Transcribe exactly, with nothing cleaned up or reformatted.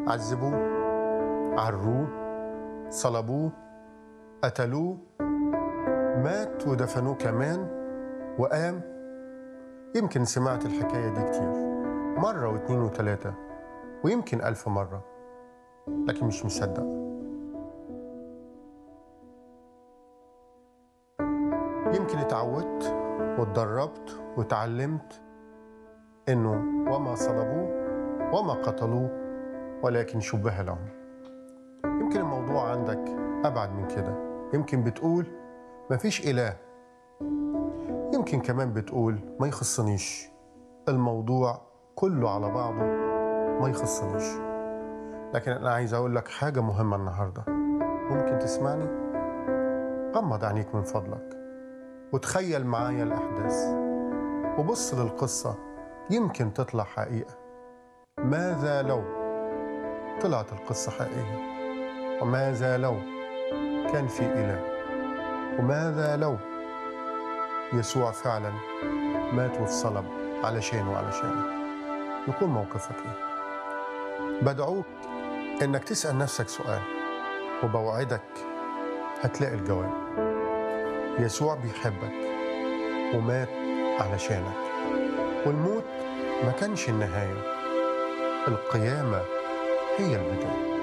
عذبوه، عروه، صلبوه، قتلوه، مات ودفنوه كمان وقام. يمكن سمعت الحكاية دي كتير، مرة واثنين وثلاثة ويمكن ألف مرة، لكن مش مصدق. يمكن اتعودت واتدربت وتعلمت إنه وما صلبوه وما قتلوه ولكن شبه لهم. يمكن الموضوع عندك أبعد من كده، يمكن بتقول مفيش إله، يمكن كمان بتقول ما يخصنيش، الموضوع كله على بعضه ما يخصنيش. لكن أنا عايز أقول لك حاجة مهمة النهاردة. ممكن تسمعني؟ غمض عينيك من فضلك وتخيل معايا الأحداث وبص للقصة، يمكن تطلع حقيقة. ماذا لو طلعت القصة حقيقية؟ وماذا لو كان في إله؟ وماذا لو يسوع فعلا مات واتصلب علشان وعلشانك؟ يكون موقفك إيه؟ بدعوك إنك تسأل نفسك سؤال، وبوعدك هتلاقي الجواب. يسوع بيحبك ومات علشانك، والموت ما كانش النهاية، القيامة هي البداية.